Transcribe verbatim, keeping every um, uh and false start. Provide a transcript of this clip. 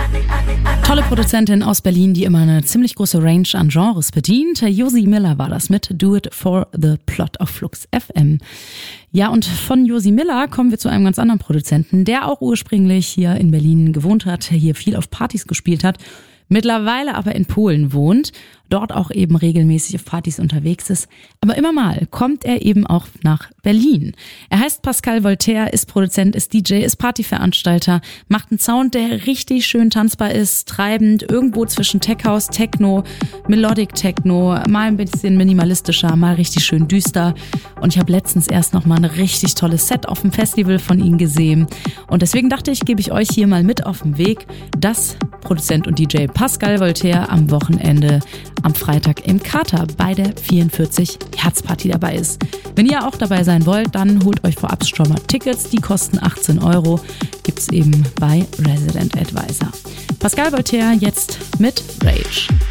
Tolle Produzentin aus Berlin, die immer eine ziemlich große Range an Genres bedient. Josie Miller war das mit Do It for the Plot auf Flux F M. Ja, und von Josie Miller kommen wir zu einem ganz anderen Produzenten, der auch ursprünglich hier in Berlin gewohnt hat, hier viel auf Partys gespielt hat, mittlerweile aber in Polen wohnt, dort auch eben regelmäßig auf Partys unterwegs ist. Aber immer mal kommt er eben auch nach Berlin. Er heißt Pascal Voltaire, ist Produzent, ist D J, ist Partyveranstalter, macht einen Sound, der richtig schön tanzbar ist, treibend, irgendwo zwischen Tech House, Techno, Melodic Techno, mal ein bisschen minimalistischer, mal richtig schön düster. Und ich habe letztens erst noch mal ein richtig tolles Set auf dem Festival von ihm gesehen. Und deswegen dachte ich, gebe ich euch hier mal mit auf den Weg, dass Produzent und D J Pascal Voltaire am Wochenende am Freitag im Kater bei der vierundvierzig Hertz Party dabei ist. Wenn ihr auch dabei sein wollt, dann holt euch vorab schon mal Tickets, die kosten achtzehn Euro, gibt's eben bei Resident Advisor. Pascal Voltaire jetzt mit Rage.